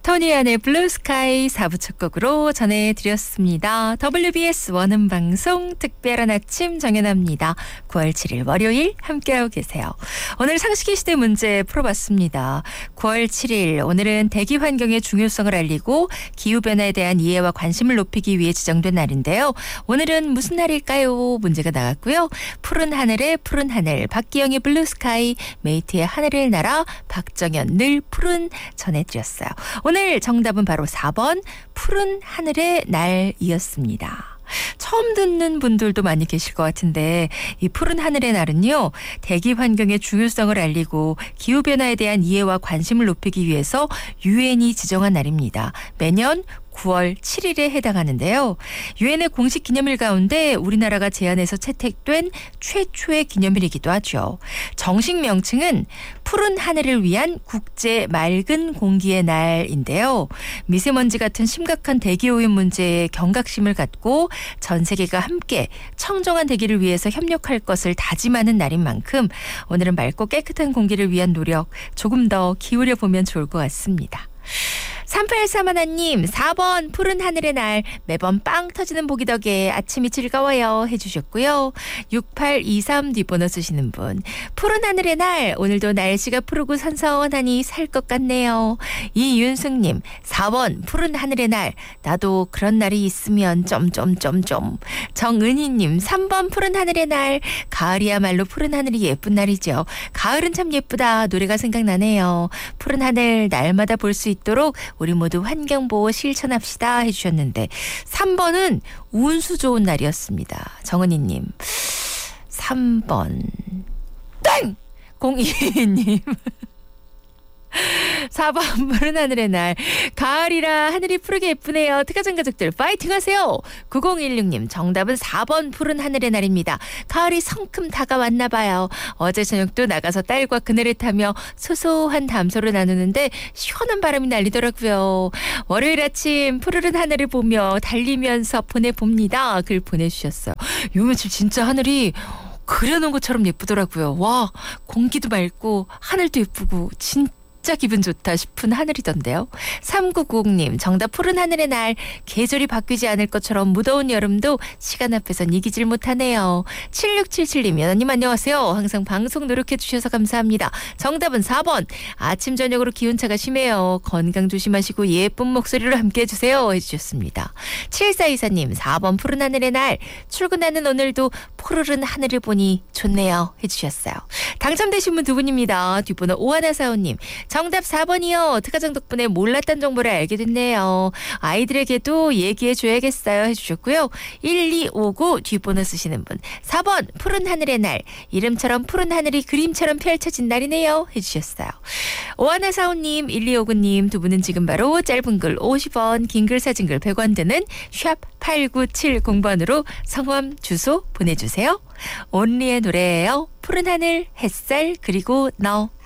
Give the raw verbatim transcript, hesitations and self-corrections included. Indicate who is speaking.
Speaker 1: 토니안의 블루스카이 사 부 첫 곡으로 전해드렸습니다. 더블유비에스 원음방송 특별한 아침 정연아입니다. 구월 칠일 월요일 함께하고 계세요. 오늘 상식의 시대 문제 풀어봤습니다. 구월 칠일 오늘은 대기 환경의 중요성을 알리고 기후변화에 대한 이해와 관심을 높이기 위해 지정된 날인데요. 오늘은 무슨 날일까요? 문제가 나왔고요. 푸른 하늘에 푸른 하늘, 박기영의 블루스카이, 메이트의 하늘을 날아, 박정현 늘 푸른 전해드렸어요. 오늘 정답은 바로 사 번 푸른 하늘의 날이었습니다. 처음 듣는 분들도 많이 계실 것 같은데 이 푸른 하늘의 날은요. 대기 환경의 중요성을 알리고 기후변화에 대한 이해와 관심을 높이기 위해서 유엔이 지정한 날입니다. 매년 구월 칠일에 해당하는데요. 유엔의 공식 기념일 가운데 우리나라가 제안해서 채택된 최초의 기념일이기도 하죠. 정식 명칭은 푸른 하늘을 위한 국제 맑은 공기의 날인데요. 미세먼지 같은 심각한 대기오염 문제에 경각심을 갖고 전 세계가 함께 청정한 대기를 위해서 협력할 것을 다짐하는 날인 만큼 오늘은 맑고 깨끗한 공기를 위한 노력 조금 더 기울여 보면 좋을 것 같습니다. 삼팔삼일 님 사 번 푸른 하늘의 날 매번 빵 터지는 보기 덕에 아침이 즐거워요 해주셨고요. 육팔이삼 뒷번호 쓰시는 분 푸른 하늘의 날 오늘도 날씨가 푸르고 선선하니 살 것 같네요. 이윤승님 사 번 푸른 하늘의 날 나도 그런 날이 있으면 점점점점. 정은희님 삼 번 푸른 하늘의 날 가을이야말로 푸른 하늘이 예쁜 날이죠. 가을은 참 예쁘다 노래가 생각나네요. 푸른 하늘 날마다 볼 수 있도록 우리 모두 환경보호 실천합시다 해주셨는데 삼 번은 운수 좋은 날이었습니다. 정은희님 삼 번 땡! 공이님 사 번 푸른 하늘의 날 가을이라 하늘이 푸르게 예쁘네요. 특가전 가족들 파이팅 하세요. 구공일육 님 정답은 사 번 푸른 하늘의 날입니다. 가을이 성큼 다가왔나 봐요. 어제 저녁도 나가서 딸과 그네를 타며 소소한 담소를 나누는데 시원한 바람이 날리더라고요. 월요일 아침 푸르른 하늘을 보며 달리면서 보내봅니다. 글 보내주셨어요. 요 며칠 진짜 하늘이 그려놓은 것처럼 예쁘더라고요. 와 공기도 맑고 하늘도 예쁘고 진짜 진짜 기분 좋다 싶은 하늘이던데요. 삼구구공 님 정답 푸른 하늘의 날 계절이 바뀌지 않을 것처럼 무더운 여름도 시간 앞에선 이기질 못하네요. 칠육칠칠 님 연하님 안녕하세요. 항상 방송 노력해 주셔서 감사합니다. 정답은 사 번 아침 저녁으로 기온차가 심해요. 건강 조심하시고 예쁜 목소리로 함께 해주세요 해주셨습니다. 칠사이사 님 사 번 푸른 하늘의 날 출근하는 오늘도 푸르른 하늘을 보니 좋네요 해주셨어요. 당첨되신 분 두 분입니다. 뒷번호 오하나사오 님 정답 사 번이요. 특가정 덕분에 몰랐던 정보를 알게 됐네요. 아이들에게도 얘기해줘야겠어요 해주셨고요. 일이오구 뒷번호 쓰시는 분 사 번 푸른 하늘의 날 이름처럼 푸른 하늘이 그림처럼 펼쳐진 날이네요 해주셨어요. 오하나사오님 일이오구님 두 분은 지금 바로 짧은 글 오십 원 긴 글 사진 글 백 원 드는 샵 팔구칠공 번으로 성함 주소 보내주세요. 온리의 노래예요. 푸른 하늘 햇살 그리고 너.